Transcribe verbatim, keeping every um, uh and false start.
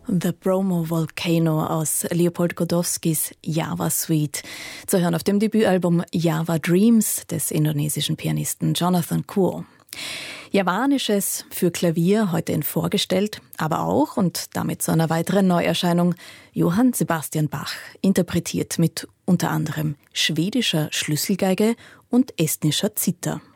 The Bromo Volcano aus Leopold Godowskis Java Suite. Zu hören auf dem Debütalbum Java Dreams des indonesischen Pianisten Jonathan Kuo. Javanisches für Klavier heute in vorgestellt, aber auch, und damit zu einer weiteren Neuerscheinung, Johann Sebastian Bach, interpretiert mit unter anderem schwedischer Schlüsselgeige und estnischer Zither.